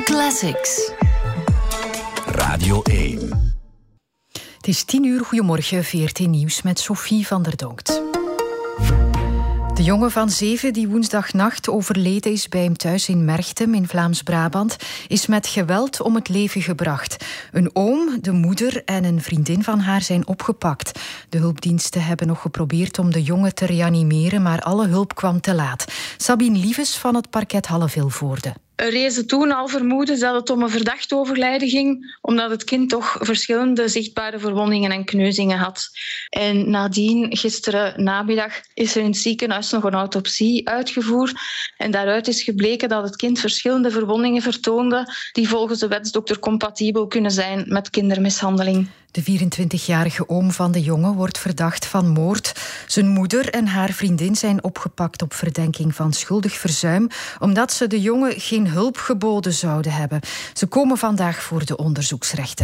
Classics. Radio 1. Het is 10:00. Goedemorgen, VRT Nieuws met Sophie van der Donkt. De jongen van 7 die woensdagnacht overleden is bij hem thuis in Merchtem in Vlaams-Brabant is met geweld om het leven gebracht. Een oom, de moeder en een vriendin van haar zijn opgepakt. De hulpdiensten hebben nog geprobeerd om de jongen te reanimeren, maar alle hulp kwam te laat. Sabine Lieves van het parket Halle-Vilvoorde. Er rezen toen al vermoedens dat het om een verdacht overlijden ging, omdat het kind toch verschillende zichtbare verwondingen en kneuzingen had. En nadien, gisteren namiddag, is er in het ziekenhuis nog een autopsie uitgevoerd. En daaruit is gebleken dat het kind verschillende verwondingen vertoonde die volgens de wetsdokter compatibel kunnen zijn met kindermishandeling. De 24-jarige oom van de jongen wordt verdacht van moord. Zijn moeder en haar vriendin zijn opgepakt op verdenking van schuldig verzuim, omdat ze de jongen geen hulp geboden zouden hebben. Ze komen vandaag voor de onderzoeksrechter.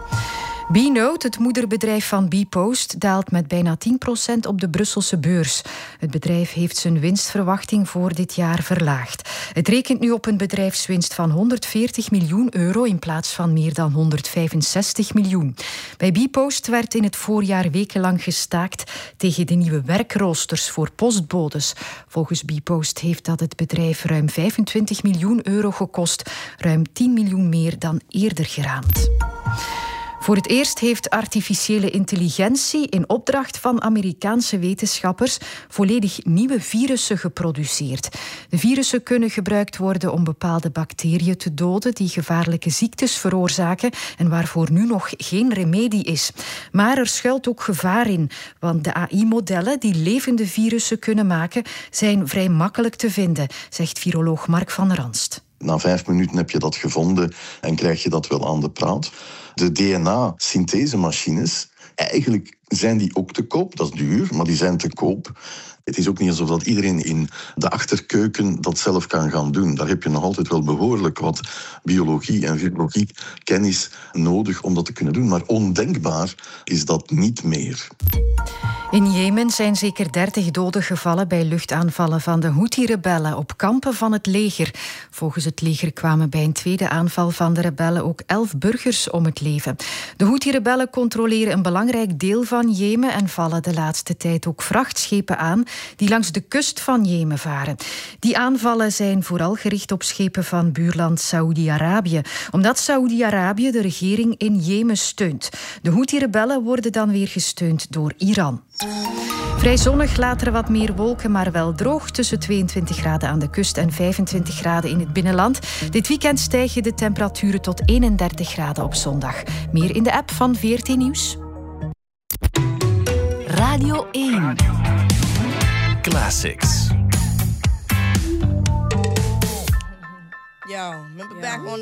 Bnote, het moederbedrijf van bpost, daalt met bijna 10% op de Brusselse beurs. Het bedrijf heeft zijn winstverwachting voor dit jaar verlaagd. Het rekent nu op een bedrijfswinst van 140 miljoen euro in plaats van meer dan 165 miljoen. Bij bpost werd in het voorjaar wekenlang gestaakt tegen de nieuwe werkroosters voor postbodes. Volgens bpost heeft dat het bedrijf ruim 25 miljoen euro gekost, ruim 10 miljoen meer dan eerder geraamd. Voor het eerst heeft artificiële intelligentie in opdracht van Amerikaanse wetenschappers volledig nieuwe virussen geproduceerd. De virussen kunnen gebruikt worden om bepaalde bacteriën te doden die gevaarlijke ziektes veroorzaken en waarvoor nu nog geen remedie is. Maar er schuilt ook gevaar in, want de AI-modellen die levende virussen kunnen maken zijn vrij makkelijk te vinden, zegt viroloog Mark van der Ranst. Na 5 minuten heb je dat gevonden en krijg je dat wel aan de praat. De DNA-synthesemachines, eigenlijk zijn die ook te koop. Dat is duur, maar die zijn te koop. Het is ook niet alsof dat iedereen in de achterkeuken dat zelf kan gaan doen. Daar heb je nog altijd wel behoorlijk wat biologie en virologie kennis nodig om dat te kunnen doen. Maar ondenkbaar is dat niet meer. In Jemen zijn zeker 30 doden gevallen bij luchtaanvallen van de Houthi-rebellen op kampen van het leger. Volgens het leger kwamen bij een tweede aanval van de rebellen ook 11 burgers om het leven. De Houthi-rebellen controleren een belangrijk deel van Jemen en vallen de laatste tijd ook vrachtschepen aan die langs de kust van Jemen varen. Die aanvallen zijn vooral gericht op schepen van buurland Saoedi-Arabië, omdat Saoedi-Arabië de regering in Jemen steunt. De Houthi-rebellen worden dan weer gesteund door Iran. Vrij zonnig, later wat meer wolken, maar wel droog. Tussen 22 graden aan de kust en 25 graden in het binnenland. Dit weekend stijgen de temperaturen tot 31 graden op zondag. Meer in de app van VRT Nieuws. Radio 1. Classics. Yo, remember back on